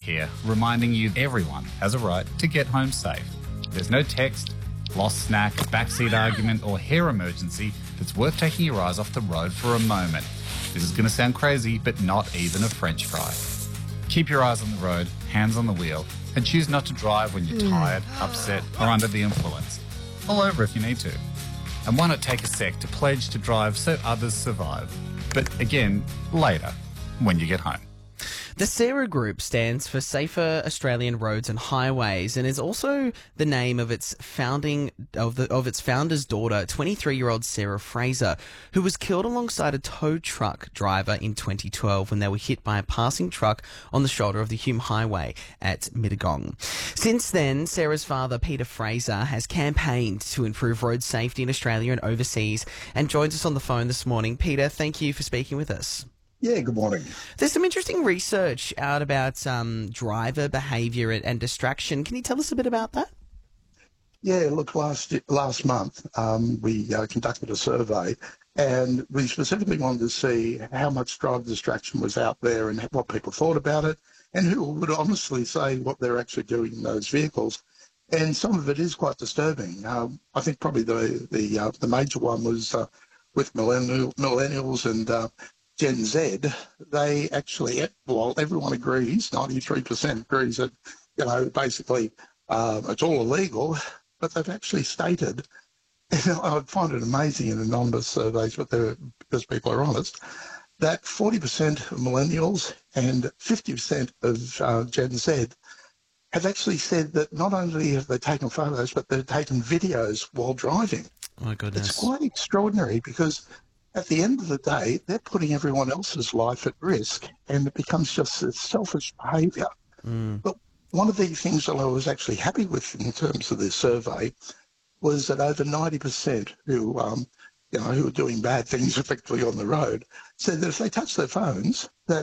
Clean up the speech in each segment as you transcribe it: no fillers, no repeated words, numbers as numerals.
here, reminding you everyone has a right to get home safe. There's no text, lost snack, backseat argument or hair emergency that's worth taking your eyes off the road for a moment. This is going to sound crazy, but not even a French fry. Keep your eyes on the road, hands on the wheel, and choose not to drive when you're tired, upset or under the influence. Pull over if you need to. And why not take a sec to pledge to drive so others survive? But again, later, when you get home. The SARA Group stands for Safer Australian Roads and Highways, and is also the name of its founder's daughter, 23-year-old Sarah Fraser, who was killed alongside a tow truck driver in 2012 when they were hit by a passing truck on the shoulder of the Hume Highway at Mittagong. Since then, Sarah's father, Peter Fraser, has campaigned to improve road safety in Australia and overseas, and joins us on the phone this morning. Peter, thank you for speaking with us. Yeah, good morning. There's some interesting research out about driver behaviour and distraction. Can you tell us a bit about that? Yeah, look, last month we conducted a survey, and we specifically wanted to see how much driver distraction was out there and what people thought about it, and who would honestly say what they're actually doing in those vehicles. And some of it is quite disturbing. I think probably the major one was with millennials and Gen Z. They actually, well, everyone agrees, 93% agrees that, basically it's all illegal, but they've actually stated, and I find it amazing in anonymous surveys, because people are honest, that 40% of millennials and 50% of Gen Z have actually said that not only have they taken photos, but they've taken videos while driving. Oh, my goodness. It's quite extraordinary, because at the end of the day, they're putting everyone else's life at risk, and it becomes just a selfish behaviour. But one of the things that I was actually happy with in terms of this survey was that over 90% who are doing bad things effectively on the road said that if they touch their phones, that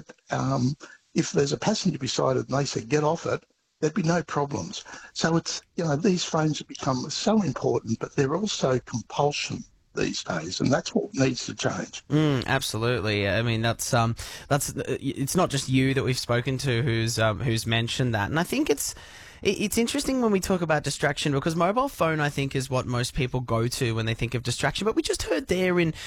if there's a passenger beside it and they said get off it, there'd be no problems. So it's, these phones have become so important, but they're also compulsion these days, and that's what needs to change. Absolutely. I mean, that's it's not just you that we've spoken to who's mentioned that, and I think it's interesting when we talk about distraction, because mobile phone, I think, is what most people go to when they think of distraction. But we just heard there in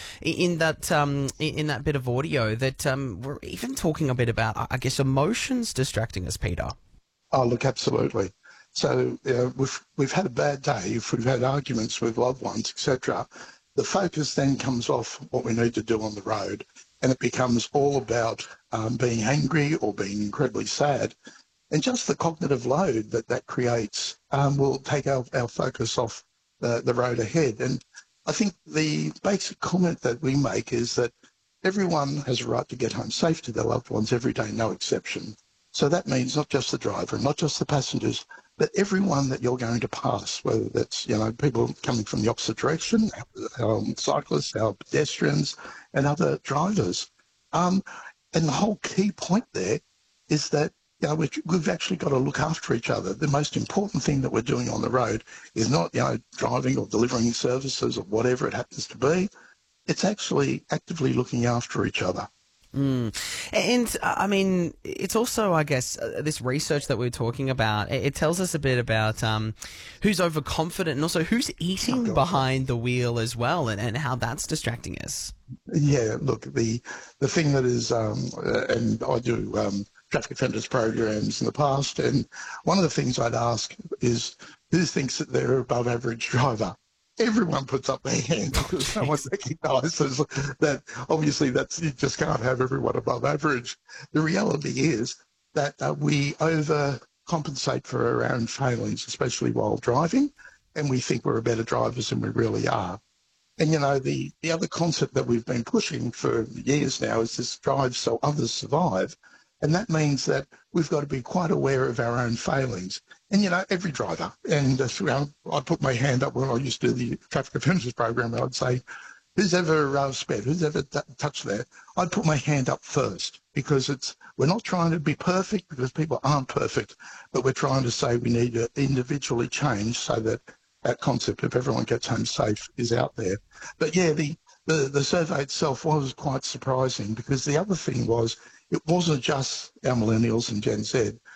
that bit of audio that we're even talking a bit about, I guess, emotions distracting us, Peter. Oh, look, absolutely. So we've had a bad day, if we've had arguments with loved ones, etc. The focus then comes off what we need to do on the road, and it becomes all about being angry or being incredibly sad. And just the cognitive load that creates will take our focus off the road ahead. And I think the basic comment that we make is that everyone has a right to get home safe to their loved ones every day, no exception. So that means not just the driver, not just the passengers, but everyone that you're going to pass, whether that's, people coming from the opposite direction, our cyclists, our pedestrians, and other drivers. And the whole key point there is that, we've actually got to look after each other. The most important thing that we're doing on the road is not, driving or delivering services or whatever it happens to be. It's actually actively looking after each other. And I mean, it's also, I guess, this research that we're talking about, it tells us a bit about who's overconfident and also who's eating behind the wheel as well, and how that's distracting us. Yeah, look, the thing that is, and I do traffic offenders programs in the past, and one of the things I'd ask is, who thinks that they're an above average driver? Everyone puts up their hand because no one recognises that obviously you just can't have everyone above average. The reality is that we overcompensate for our own failings, especially while driving, and we think we're better drivers than we really are. And, the other concept that we've been pushing for years now is this drive so others survive. And that means that we've got to be quite aware of our own failings. And, every driver, and I put my hand up when I used to do the traffic offenders program, and I'd say, who's ever sped, who's ever touched there? I'd put my hand up first, because we're not trying to be perfect, because people aren't perfect, but we're trying to say we need to individually change so that that concept of everyone gets home safe is out there. But yeah, the survey itself was quite surprising, because the other thing was, it wasn't just our millennials and Gen Z.